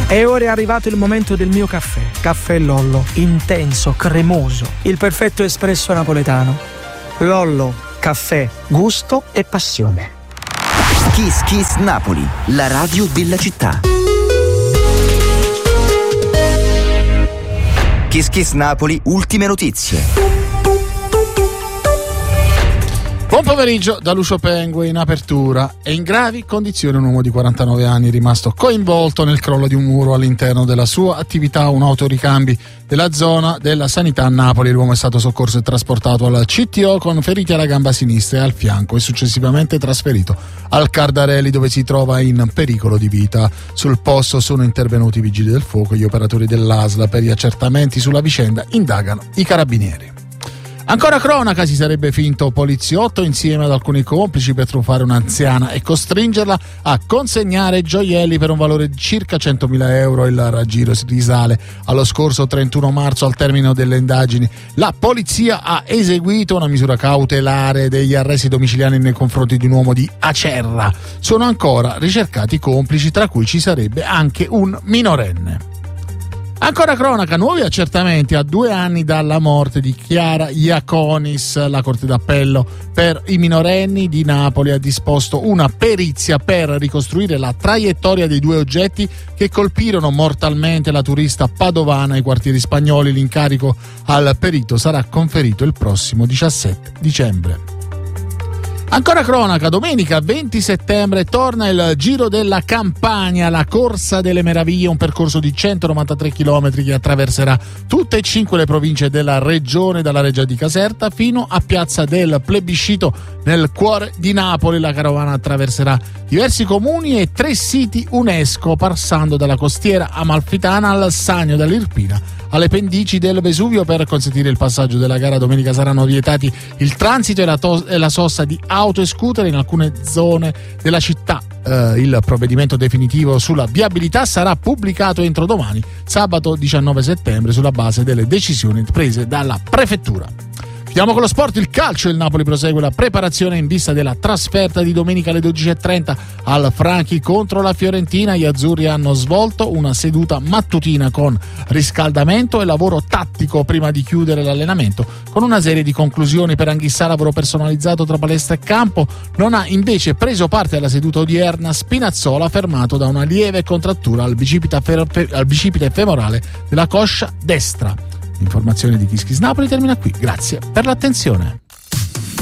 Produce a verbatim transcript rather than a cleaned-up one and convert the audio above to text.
E ora è arrivato il momento del mio caffè. Caffè Lollo, intenso, cremoso, il perfetto espresso napoletano. Lollo, caffè, gusto e passione. Kiss Kiss Napoli, la radio della città. Kiss Kiss Napoli, ultime notizie. Buon pomeriggio da Lucio Pengue. In apertura è in gravi condizioni un uomo di quarantanove anni rimasto coinvolto nel crollo di un muro all'interno della sua attività, un autoricambi della zona della sanità a Napoli. L'uomo è stato soccorso e trasportato al C T O con feriti alla gamba sinistra e al fianco e successivamente trasferito al Cardarelli, dove si trova in pericolo di vita. Sul posto sono intervenuti i vigili del fuoco e gli operatori dell'A S L. Per gli accertamenti sulla vicenda indagano i carabinieri. Ancora cronaca, si sarebbe finto poliziotto insieme ad alcuni complici per truffare un'anziana e costringerla a consegnare gioielli per un valore di circa centomila euro. Il raggiro si risale allo scorso trentuno marzo. Al termine delle indagini la polizia ha eseguito una misura cautelare degli arresti domiciliari nei confronti di un uomo di Acerra. Sono ancora ricercati complici, tra cui ci sarebbe anche un minorenne. Ancora cronaca, nuovi accertamenti a due anni dalla morte di Chiara Iaconis. La Corte d'Appello per i minorenni di Napoli ha disposto una perizia per ricostruire la traiettoria dei due oggetti che colpirono mortalmente la turista padovana ai quartieri spagnoli. L'incarico al perito sarà conferito il prossimo diciassette dicembre. Ancora cronaca, domenica venti settembre torna il Giro della Campania, la Corsa delle Meraviglie, un percorso di centonovantatré chilometri che attraverserà tutte e cinque le province della regione, dalla Reggia di Caserta fino a Piazza del Plebiscito nel cuore di Napoli. La carovana attraverserà diversi comuni e tre siti UNESCO, passando dalla costiera amalfitana al Sannio, dall'Irpina alle pendici del Vesuvio. Per consentire il passaggio della gara domenica saranno vietati il transito e la, to- e la sosta di auto e scooter in alcune zone della città. Eh, il provvedimento definitivo sulla viabilità sarà pubblicato entro domani, sabato diciannove settembre, sulla base delle decisioni prese dalla prefettura. Chiudiamo con lo sport, il calcio. Il Napoli prosegue la preparazione in vista della trasferta di domenica alle dodici e trenta al Franchi contro la Fiorentina. Gli azzurri hanno svolto una seduta mattutina con riscaldamento e lavoro tattico prima di chiudere l'allenamento con una serie di conclusioni. Per Anghissà, lavoro personalizzato tra palestra e campo. Non ha invece preso parte alla seduta odierna Spinazzola, fermato da una lieve contrattura al bicipite, fer- al bicipite femorale della coscia destra. L'informazione di Kiss Kiss Napoli termina qui. Grazie per l'attenzione.